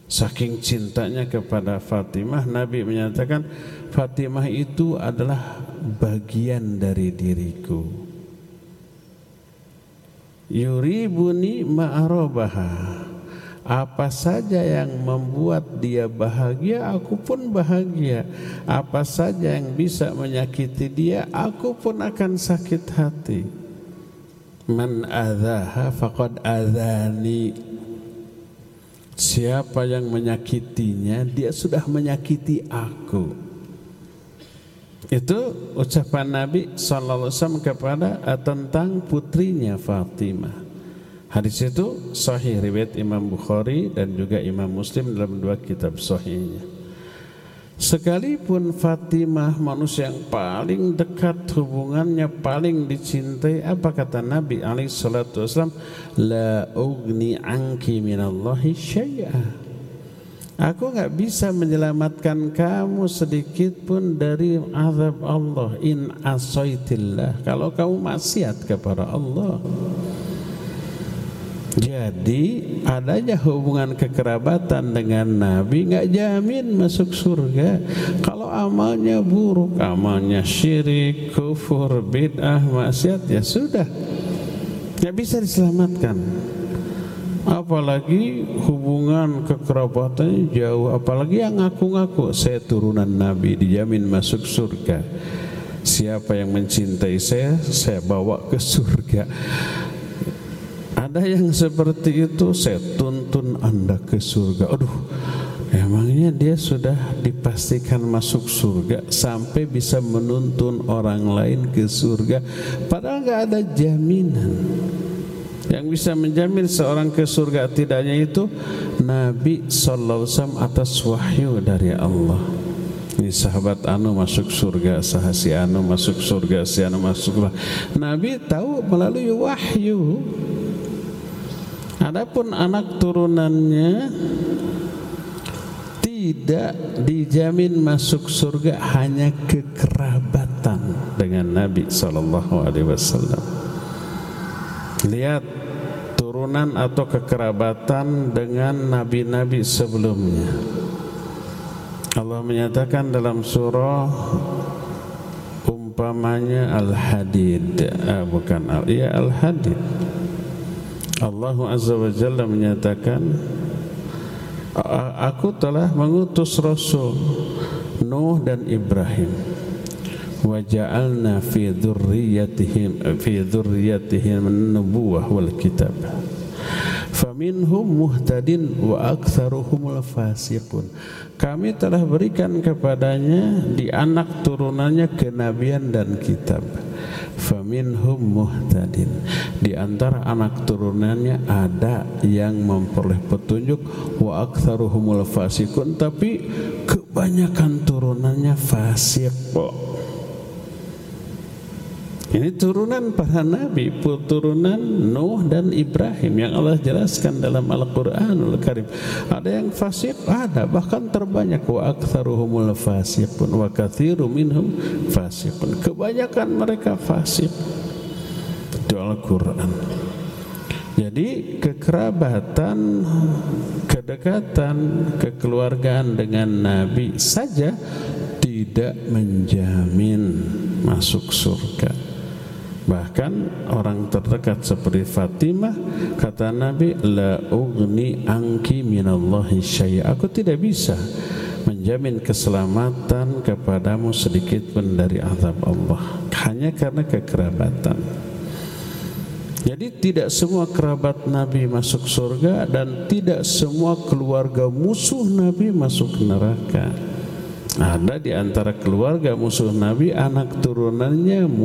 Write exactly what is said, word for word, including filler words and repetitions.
Saking cintanya kepada Fatimah, Nabi menyatakan Fatimah itu adalah bagian dari diriku. Yuribuni ma'arabaha, apa saja yang membuat dia bahagia, aku pun bahagia. Apa saja yang bisa menyakiti dia, aku pun akan sakit hati. Man adzaha faqad adzani, siapa yang menyakitinya, dia sudah menyakiti aku. Itu ucapan Nabi sallallahu alaihi wasallam kepada tentang putrinya Fatimah. Hadis itu sahih riwayat Imam Bukhari dan juga Imam Muslim dalam dua kitab sahihnya. Sekalipun Fatimah manusia yang paling dekat, hubungannya paling dicintai, apa kata Nabi alaihi salatu wasallam? La ugni anki minallahi syai'a, aku enggak bisa menyelamatkan kamu sedikit pun dari azab Allah. In asaitillah, kalau kamu maksiat kepada Allah. Jadi adanya hubungan kekerabatan dengan Nabi enggak jamin masuk surga. Kalau amalnya buruk, amalnya syirik, kufur, bid'ah, maksiat, ya sudah, enggak bisa diselamatkan. Apalagi hubungan kekerabatannya jauh, apalagi yang ngaku-ngaku saya turunan Nabi, dijamin masuk surga. Siapa yang mencintai saya, saya bawa ke surga. Ada yang seperti itu, saya tuntun Anda ke surga. Aduh, emangnya dia sudah dipastikan masuk surga sampai bisa menuntun orang lain ke surga, padahal enggak ada jaminan. Yang bisa menjamin seorang ke surga tidaknya itu Nabi sallallahu alaihi wasallam atas wahyu dari Allah. Ini sahabat anu masuk surga, sah si anu masuk surga, si anu masuk surga. Nabi tahu melalui wahyu. Adapun anak turunannya tidak dijamin masuk surga, hanya kekerabatan dengan Nabi sallallahu alaihi wasallam. Lihat turunan atau kekerabatan dengan nabi-nabi sebelumnya. Allah menyatakan dalam surah umpamanya Al-Hadid, ah, bukan al, ya Al-Hadid. Allah Azza wa Jalla menyatakan, aku telah mengutus Rasul Nuh dan Ibrahim, wa ja'alna fi dzurriyyatihim fi dzurriyyatihim an-nubuwah wal kitab, faminhum muhtadin wa aktsaruhumul fasiqun. Kami telah berikan kepadanya di anak turunannya kenabian dan kitab. Faminhum muhtadin, di antara anak turunannya ada yang memperoleh petunjuk, wa aktsaruhumul fasiqun, tapi kebanyakan turunannya fasik. Ini turunan para nabi, turunan Nuh dan Ibrahim yang Allah jelaskan dalam Al-Qur'anul Karim. Ada yang fasik, ada, bahkan terbanyak. Wa aktsaruhumul fasiqun wa katsirun minhum fasiqun. Kebanyakan mereka fasik. Itu Al-Qur'an. Jadi kekerabatan, kedekatan, kekeluargaan dengan Nabi saja tidak menjamin masuk surga. Bahkan orang terdekat seperti Fatimah, kata Nabi, la ugni anki minallahi syai'a, aku tidak bisa menjamin keselamatan kepadamu sedikit pun dari azab Allah, hanya karena kekerabatan. Jadi tidak semua kerabat Nabi masuk surga, dan tidak semua keluarga musuh Nabi masuk neraka. Ada di antara keluarga musuh Nabi, anak turunannya